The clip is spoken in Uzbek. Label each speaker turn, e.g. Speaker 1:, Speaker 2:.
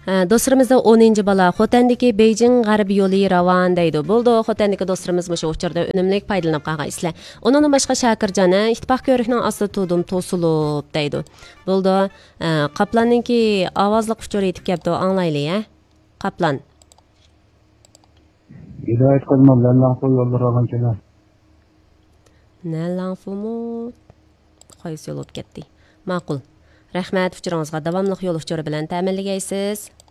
Speaker 1: Dostlarımızda 10. bala Xotandagi Beijing G'arbiy yo'li ravon deydi. Bo'ldi, Xotandagi dostlarimiz shu uchurda unumli foydalanib qolgaysizlar. Onun boshqa Shakirjon ittifoq ko'rikning ostida tudim to'silib deydi. Bo'ldi, Qaplanninki ovozli uchur yetib keldi, anglayli, Qaplan.
Speaker 2: Hidayet qilmam, lallanfu yo'llarga kelar.
Speaker 1: Nallanfumu qaysi yo'l o'tib ketdi. Ma'qul. Rahmat, uchuringizga davomli yo'l uchuri bilan ta'minlagaysiz.